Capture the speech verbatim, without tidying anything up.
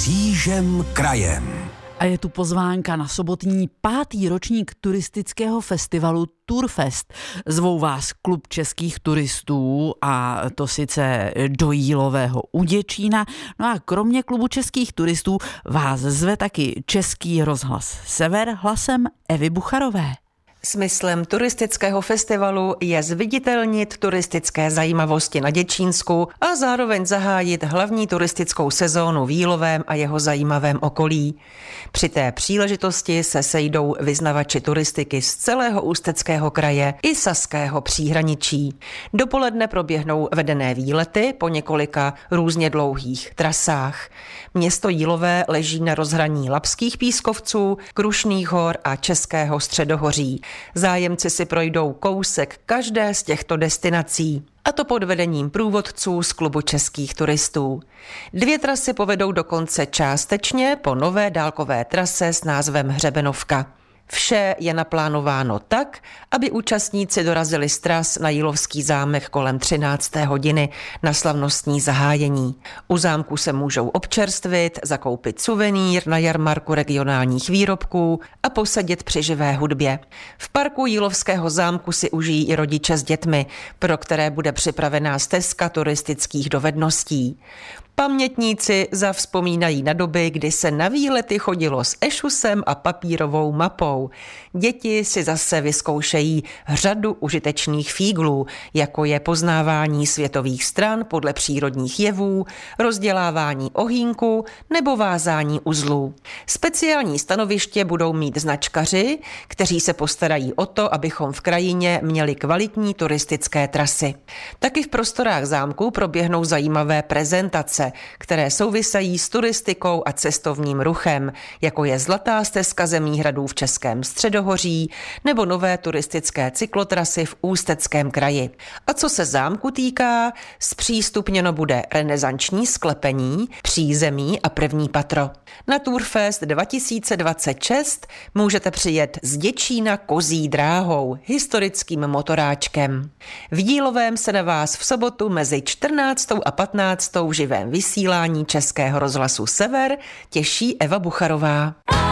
Křížem krajem. A je tu pozvánka na sobotní pátý ročník turistického festivalu Tourfest. Zvou vás Klub českých turistů, a to sice do Jílového u Děčína. No a kromě Klubu českých turistů vás zve taky Český rozhlas Sever hlasem Evy Bucharové. Smyslem turistického festivalu je zviditelnit turistické zajímavosti na Děčínsku a zároveň zahájit hlavní turistickou sezónu v Jílovém a jeho zajímavém okolí. Při té příležitosti se sejdou vyznavači turistiky z celého Ústeckého kraje i saského příhraničí. Dopoledne proběhnou vedené výlety po několika různě dlouhých trasách. Město Jílové leží na rozhraní Labských pískovců, Krušných hor a Českého středohoří. Zájemci si projdou kousek každé z těchto destinací, a to pod vedením průvodců z Klubu českých turistů. Dvě trasy povedou dokonce částečně po nové dálkové trase s názvem Hřebenovka. Vše je naplánováno tak, aby účastníci dorazili z tras na Jílovský zámek kolem třinácté hodiny na slavnostní zahájení. U zámku se můžou občerstvit, zakoupit suvenýr na jarmarku regionálních výrobků a posedět při živé hudbě. V parku Jílovského zámku si užijí i rodiče s dětmi, pro které bude připravená stezka turistických dovedností. Pamětníci zavzpomínají na doby, kdy se na výlety chodilo s ešusem a papírovou mapou. Děti si zase vyzkoušejí řadu užitečných fíglů, jako je poznávání světových stran podle přírodních jevů, rozdělávání ohýnku nebo vázání uzlů. Speciální stanoviště budou mít značkaři, kteří se postarají o to, abychom v krajině měli kvalitní turistické trasy. Taky v prostorách zámku proběhnou zajímavé prezentace, které souvisejí s turistikou a cestovním ruchem, jako je Zlatá stezka zemí hradů v Českém středohoří nebo nové turistické cyklotrasy v Ústeckém kraji. A co se zámku týká, zpřístupněno bude renesanční sklepení, přízemí a první patro. Na Tourfest dva tisíce dvacet šest můžete přijet z Děčína kozí dráhou, historickým motoráčkem. V Jílovém se na vás v sobotu mezi čtrnáctou a patnáctou v živém vysílání Českého rozhlasu Sever těší Eva Bucharová.